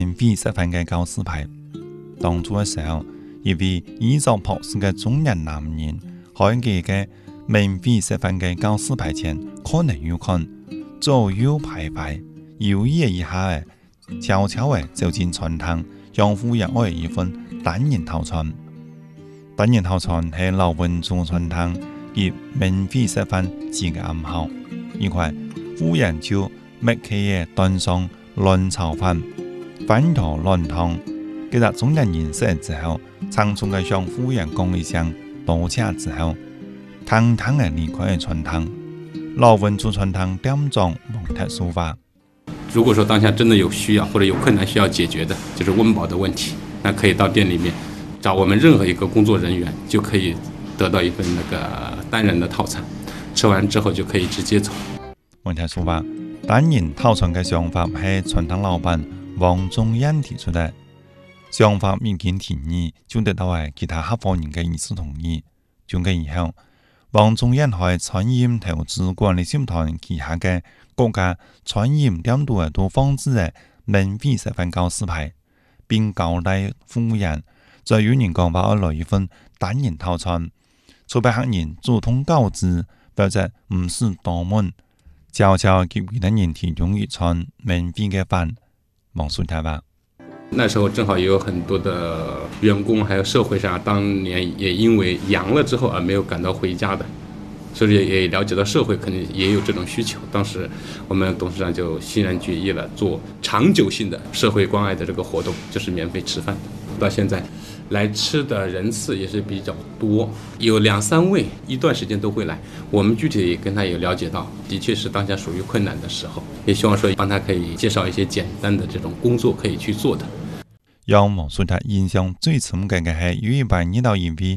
免费食饭嘅教师牌。当初嘅时候，一位衣着朴实嘅中年男人喺佢嘅免费食饭嘅教师牌前可能要看，左右徘徊，犹豫一下嘅，悄悄嘅走进餐厅，向服务员要一份单人套餐。单人套餐係老文中餐廳及免費食飯之嘅暗號。一塊服務員就默契嘅端上卵炒飯、飯頭卵湯。記得中年人食之後，匆匆嘅向服務員講一聲多謝之後，坦坦嘅離開餐廳。老文中餐廳店長蒙特說法： 如果說當下真的有需要或者有困難需要解決的，就是溫飽的問題，那可以到店裡面找我們任何一個工作人員，就可以得到一份那個單人的套餐，吃完之後就可以直接走。 蒙特說法，單人套餐嘅想法係餐廳老闆王宗彥提出嘅。想法未經提議，就得到其他合夥人嘅一致同意。從今以後，王宗彥喺餐飲投資管理集團旗下嘅國家餐飲店度都放置嘅免費食飯教師牌，並交代服務員在有人講話要來一份單人套餐，除非客人主動告知，否則唔是當門，悄悄給其他人提供一餐免費嘅飯。王叔太話。 那時候正好也有很多的員工，還有社會上當年也因為陽了之後而沒有趕到回家的，所以也了解到社會可能也有這種需求。當時我們董事長就欣然決議了，做長久性的社會關愛的這個活動，就是免費吃飯的。到現在來吃的人次也是比較多，有2-3位一段時間都會來。我們具體跟他也了解到，的確是當下屬於困難的時候，也希望說幫他可以介紹一些簡單的這種工作可以去做的。 讓王叔太印象最深刻嘅係有一班遇到一位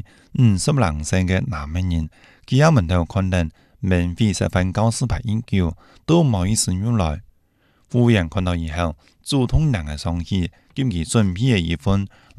50歲嘅男人，佢喺門頭看到免費食飯教師牌已久，都唔好意思入來。服務員看到以後，主動讓佢上去，給佢準備一份